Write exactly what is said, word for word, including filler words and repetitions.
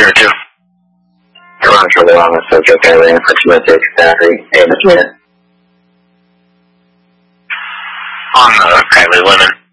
zero two. Around trouble on the subject, I ran for two six battery, eight minutes. On the Kylie Lemon.